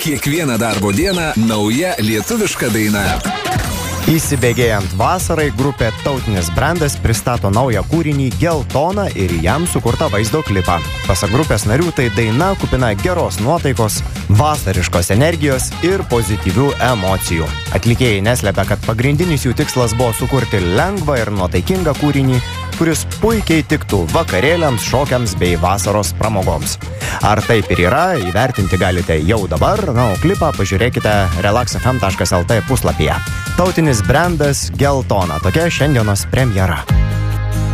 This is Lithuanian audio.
Kiekvieną darbo dieną nauja lietuviška daina. Įsibėgėjant vasarai, grupė Tautinis Brendas pristato naują kūrinį Geltona ir jam sukurtą vaizdo klipą. Pasak grupės narių, tai daina kupina geros nuotaikos, vasariškos energijos ir pozityvių emocijų. Atlikėjai neslepia, kad pagrindinis jų tikslas buvo sukurti lengvą ir nuotaikingą kūrinį, kuris puikiai tiktų vakarėliams, šokiams bei vasaros pramogoms. Ar taip ir yra, įvertinti galite jau dabar, o klipą pažiūrėkite relaxfm.lt puslapyje. Tautinis Brendas Geltona, tokia šiandienos premjera.